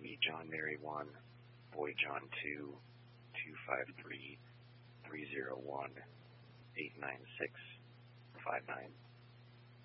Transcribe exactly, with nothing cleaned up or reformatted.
E John Mary one, Boy John two, two five three, three zero one, eight nine six five nine.